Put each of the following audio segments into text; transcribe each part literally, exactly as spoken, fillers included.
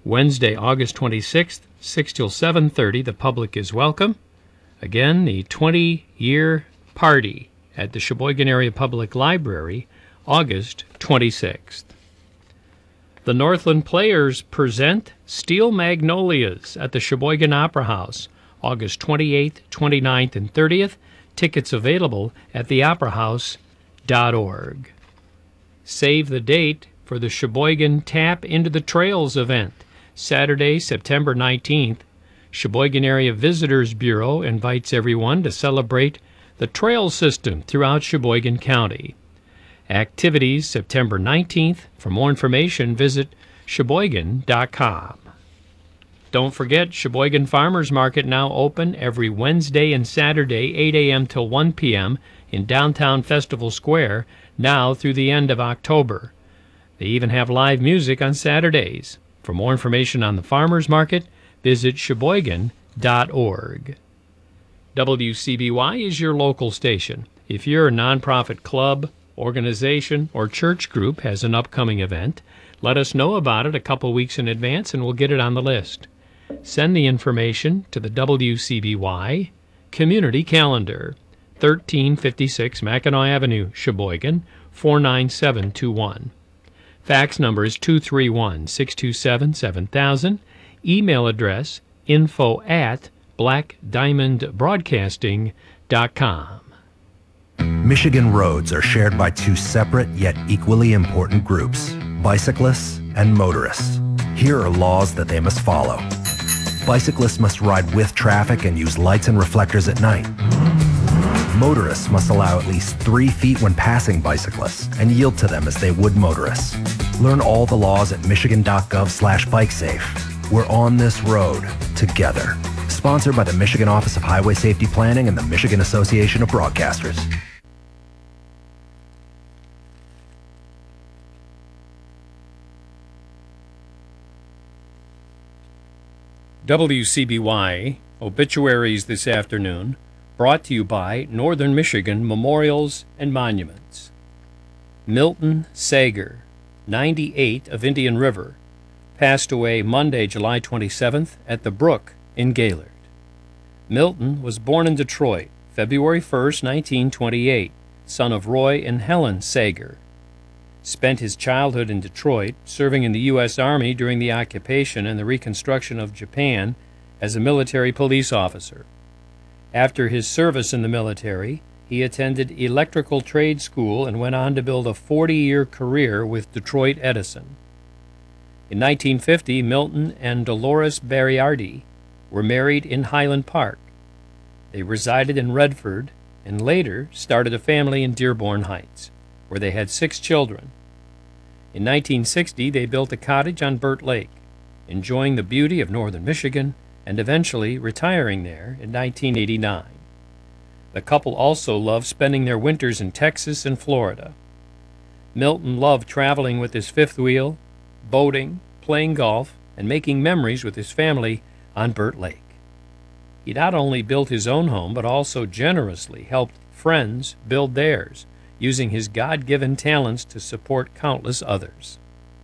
Wednesday, August twenty-sixth, six till seven thirty. The public is welcome. Again, the twenty-year party at the Sheboygan Area Public Library, August twenty-sixth. The Northland Players present Steel Magnolias at the Sheboygan Opera House, August twenty-eighth, twenty-ninth, and thirtieth. Tickets available at the opera house dot org. Save the date for the Sheboygan Tap Into the Trails event, Saturday, September nineteenth. Sheboygan Area Visitors Bureau invites everyone to celebrate the trail system throughout Sheboygan County. Activities September nineteenth. For more information, visit sheboygan dot com. Don't forget, Sheboygan Farmers Market now open every Wednesday and Saturday, eight a.m. till one p.m. in downtown Festival Square, now through the end of October. They even have live music on Saturdays. For more information on the Farmers Market, visit sheboygan dot org. W C B Y is your local station. If your nonprofit club, organization, or church group has an upcoming event, let us know about it a couple weeks in advance and we'll get it on the list. Send the information to the W C B Y Community Calendar, thirteen fifty-six Mackinac Avenue, Sheboygan, four nine seven two one. Fax number is two three one, six two seven, seven thousand. Email address info at black diamond broadcasting dot com. Michigan roads are shared by two separate yet equally important groups, bicyclists and motorists. Here are laws that they must follow. Bicyclists must ride with traffic and use lights and reflectors at night. Motorists must allow at least three feet when passing bicyclists and yield to them as they would motorists. Learn all the laws at michigan dot gov slash bike safe. We're on this road together. Sponsored by the Michigan Office of Highway Safety Planning and the Michigan Association of Broadcasters. W C B Y Obituaries this afternoon, brought to you by Northern Michigan Memorials and Monuments. Milton Sager, ninety-eight, of Indian River, passed away Monday, July twenty-seventh, at the Brook in Gaylord. Milton was born in Detroit, February first, nineteen twenty-eight, son of Roy and Helen Sager. Spent his childhood in Detroit, serving in the U S Army during the occupation and the reconstruction of Japan as a military police officer. After his service in the military, he attended electrical trade school and went on to build a forty-year career with Detroit Edison. In nineteen fifty, Milton and Dolores Bariardi were married in Highland Park. They resided in Redford and later started a family in Dearborn Heights, where they had six children. In nineteen sixty, they built a cottage on Burt Lake, enjoying the beauty of northern Michigan and eventually retiring there in nineteen eighty-nine. The couple also loved spending their winters in Texas and Florida. Milton loved traveling with his fifth wheel, boating, playing golf, and making memories with his family on Burt Lake. He not only built his own home, but also generously helped friends build theirs, using his God-given talents to support countless others.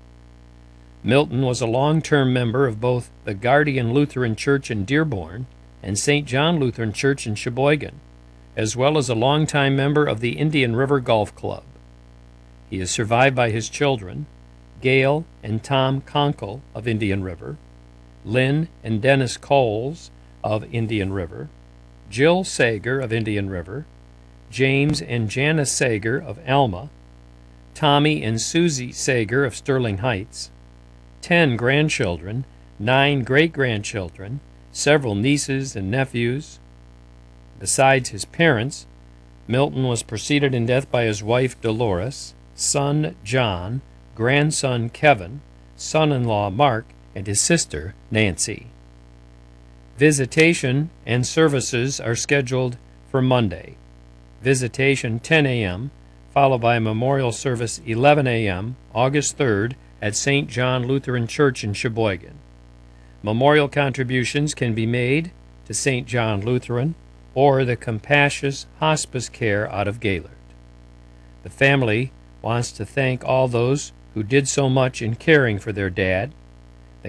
Milton was a long-term member of both the Guardian Lutheran Church in Dearborn and Saint John Lutheran Church in Sheboygan, as well as a longtime member of the Indian River Golf Club. He is survived by his children, Gail and Tom Conkle of Indian River, Lynn and Dennis Coles of Indian River, Jill Sager of Indian River, James and Janice Sager of Alma, Tommy and Susie Sager of Sterling Heights, ten grandchildren, nine great-grandchildren, several nieces and nephews. Besides his parents, Milton was preceded in death by his wife Dolores, son John, grandson Kevin, son-in-law Mark, and his sister Nancy. Visitation and services are scheduled for Monday. Visitation ten a.m., followed by a memorial service eleven a.m., August third, at Saint John Lutheran Church in Sheboygan. Memorial contributions can be made to Saint John Lutheran or the Compassus Hospice Care out of Gaylord. The family wants to thank all those who did so much in caring for their dad